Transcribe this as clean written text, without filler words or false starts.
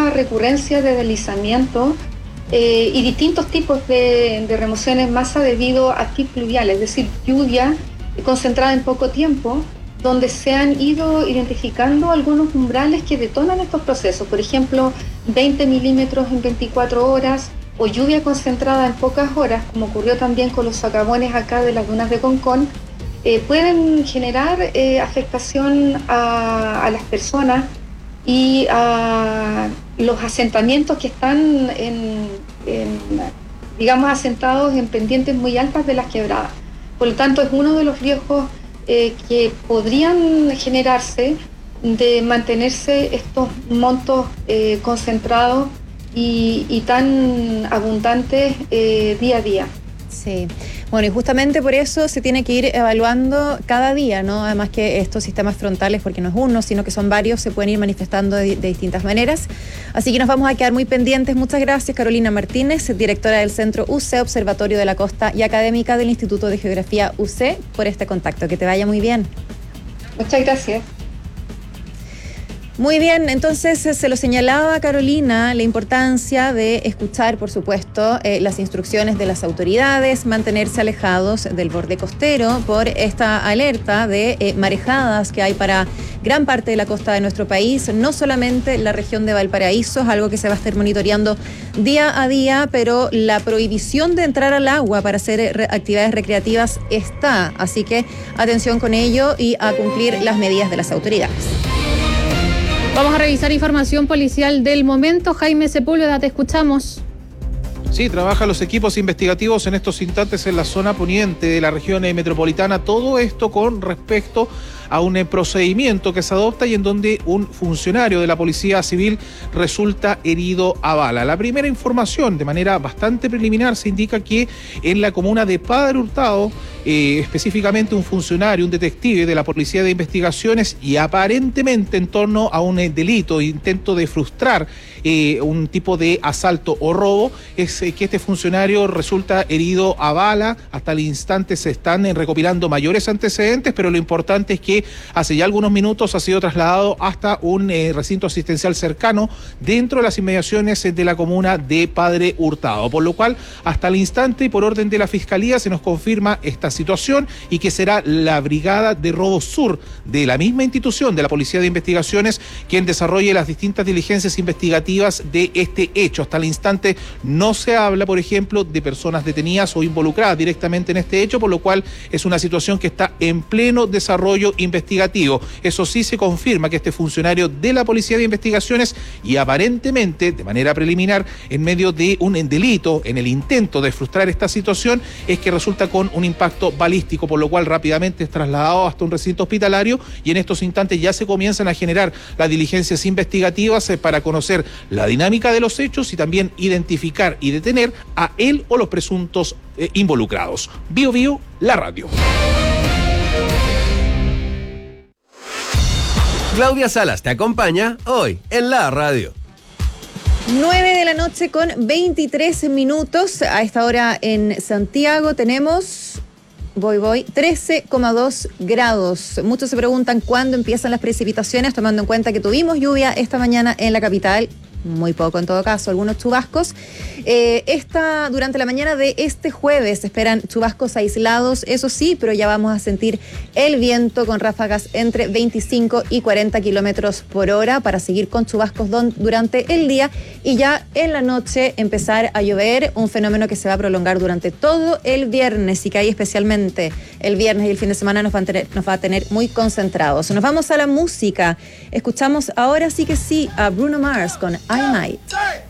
mucha recurrencia de deslizamiento y distintos tipos de remociones en masa debido a kits pluviales, es decir, lluvia concentrada en poco tiempo, donde se han ido identificando algunos umbrales que detonan estos procesos. Por ejemplo, 20 milímetros en 24 horas o lluvia concentrada en pocas horas, como ocurrió también con los socavones acá de las dunas de Concón, pueden generar afectación a las personas y a los asentamientos que están digamos, asentados en pendientes muy altas de las quebradas. Por lo tanto, es uno de los riesgos que podrían generarse de mantenerse estos montos concentrados y tan abundantes día a día. Sí, bueno, y justamente por eso se tiene que ir evaluando cada día, ¿no? Además que estos sistemas frontales, porque no es uno, sino que son varios, se pueden ir manifestando de distintas maneras. Así que nos vamos a quedar muy pendientes. Muchas gracias, Carolina Martínez, directora del Centro UC, Observatorio de la Costa y académica del Instituto de Geografía UC, por este contacto. Que te vaya muy bien. Muchas gracias. Muy bien, entonces se lo señalaba Carolina, la importancia de escuchar, por supuesto, las instrucciones de las autoridades, mantenerse alejados del borde costero por esta alerta de marejadas que hay para gran parte de la costa de nuestro país, no solamente la región de Valparaíso, es algo que se va a estar monitoreando día a día, pero la prohibición de entrar al agua para hacer actividades recreativas está, así que atención con ello y a cumplir las medidas de las autoridades. Vamos a revisar información policial del momento. Jaime Sepúlveda, te escuchamos. Sí, trabajan los equipos investigativos en estos instantes en la zona poniente de la región metropolitana. Todo esto con respecto a un procedimiento que se adopta y en donde un funcionario de la Policía Civil resulta herido a bala. La primera información, de manera bastante preliminar, se indica que en la comuna de Padre Hurtado, específicamente un funcionario, un detective de la Policía de Investigaciones, y aparentemente en torno a un delito, intento de frustrar un tipo de asalto o robo, es que este funcionario resulta herido a bala. Hasta el instante se están recopilando mayores antecedentes, pero lo importante es que hace ya algunos minutos ha sido trasladado hasta un recinto asistencial cercano dentro de las inmediaciones de la comuna de Padre Hurtado, por lo cual hasta el instante y por orden de la Fiscalía se nos confirma esta situación y que será la Brigada de Robo Sur de la misma institución de la Policía de Investigaciones quien desarrolle las distintas diligencias investigativas de este hecho. Hasta el instante no se habla, por ejemplo, de personas detenidas o involucradas directamente en este hecho, por lo cual es una situación que está en pleno desarrollo investigativo. Eso sí, se confirma que este funcionario de la Policía de Investigaciones, y aparentemente de manera preliminar en medio de un delito, en el intento de frustrar esta situación, es que resulta con un impacto balístico, por lo cual rápidamente es trasladado hasta un recinto hospitalario y en estos instantes ya se comienzan a generar las diligencias investigativas para conocer la dinámica de los hechos y también identificar y detener a él o los presuntos involucrados. Bio Bio, la radio. Claudia Salas te acompaña hoy en la radio. 9 de la noche con 23 minutos. A esta hora en Santiago tenemos... 13,2 grados. Muchos se preguntan cuándo empiezan las precipitaciones, tomando en cuenta que tuvimos lluvia esta mañana en la capital. Muy poco en todo caso, algunos chubascos. Durante la mañana de este jueves se esperan chubascos aislados, eso sí, pero ya vamos a sentir el viento con ráfagas entre 25 y 40 kilómetros por hora para seguir con chubascos durante el día y ya en la noche empezar a llover, un fenómeno que se va a prolongar durante todo el viernes y que ahí especialmente el viernes y el fin de semana nos va a tener muy concentrados. Nos vamos a la música. Escuchamos ahora sí que sí a Bruno Mars con I Might.